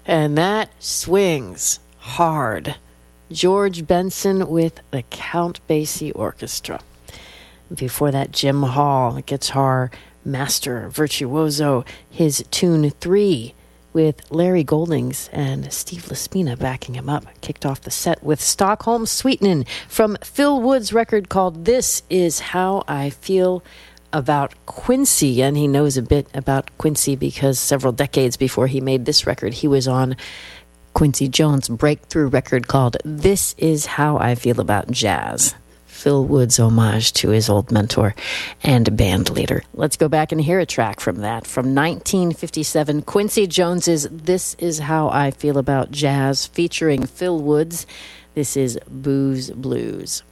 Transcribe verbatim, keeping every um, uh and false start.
And that swings hard. George Benson with the Count Basie Orchestra. Before that, Jim Hall, guitar master, virtuoso, his tune three with Larry Goldings and Steve Laspina backing him up. Kicked off the set with Stockholm Sweetenin' from Phil Wood's record called This Is How I Feel About Quincy. And he knows a bit about Quincy because several decades before he made this record, he was on Quincy Jones' breakthrough record called This Is How I Feel About Jazz. Phil Wood's homage to his old mentor and band leader. Let's go back and hear a track from that. From nineteen fifty-seven, Quincy Jones's This Is How I Feel About Jazz featuring Phil Woods. This is Booze Blues.